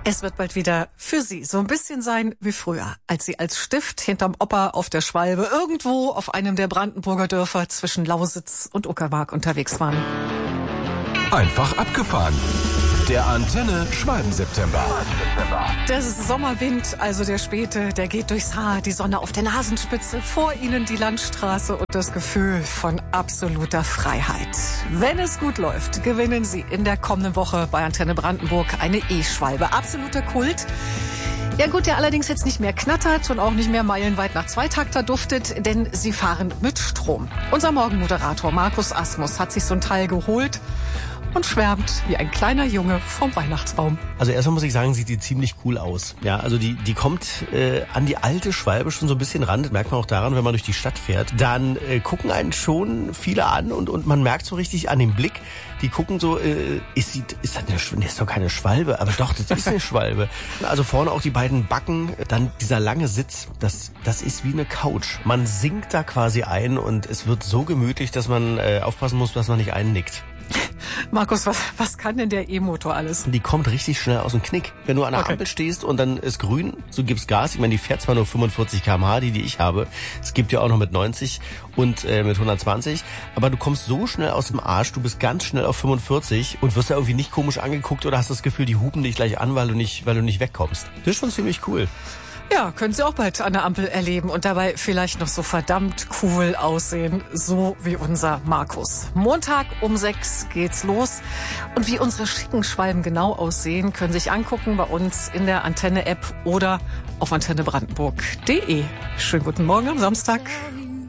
Es wird bald wieder für Sie so ein bisschen sein wie früher, als Sie als Stift hinterm Opa auf der Schwalbe irgendwo auf einem der Brandenburger Dörfer zwischen Lausitz und Uckermark unterwegs waren. Einfach abgefahren. Der Antenne Schwalben-September. Der Sommerwind, also der späte, der geht durchs Haar, die Sonne auf der Nasenspitze, vor Ihnen die Landstraße und das Gefühl von absoluter Freiheit. Wenn es gut läuft, gewinnen Sie in der kommenden Woche bei Antenne Brandenburg eine E-Schwalbe. Absoluter Kult. Ja gut, der allerdings jetzt nicht mehr knattert und auch nicht mehr meilenweit nach Zweitakter duftet, denn sie fahren mit Strom. Unser Morgenmoderator Markus Asmus hat sich so ein Teil geholt und schwärmt wie ein kleiner Junge vom Weihnachtsbaum. Also erstmal muss ich sagen, sieht die ziemlich cool aus. Ja, also die kommt an die alte Schwalbe schon so ein bisschen ran. Das merkt man auch daran, wenn man durch die Stadt fährt. Dann gucken einen schon viele an und man merkt so richtig an dem Blick, die gucken so, ist doch keine Schwalbe, aber doch, das ist eine Schwalbe. Also vorne auch die beiden Backen, dann dieser lange Sitz, das ist wie eine Couch. Man sinkt da quasi ein und es wird so gemütlich, dass man aufpassen muss, dass man nicht einnickt. Markus, was kann denn der E-Motor alles? Die kommt richtig schnell aus dem Knick. Wenn du an der Ampel stehst und dann ist grün, so gibst Gas. Ich meine, die fährt zwar nur 45 km/h, die ich habe. Es gibt ja auch noch mit 90 und mit 120. Aber du kommst so schnell aus dem Arsch, du bist ganz schnell auf 45 und wirst da irgendwie nicht komisch angeguckt oder hast das Gefühl, die hupen dich gleich an, weil du nicht wegkommst. Das ist schon ziemlich cool. Ja, können Sie auch bald an der Ampel erleben und dabei vielleicht noch so verdammt cool aussehen, so wie unser Markus. Montag um 6 geht's los und wie unsere schicken Schwalben genau aussehen, können Sie sich angucken bei uns in der Antenne-App oder auf antennebrandenburg.de. Schönen guten Morgen am Samstag.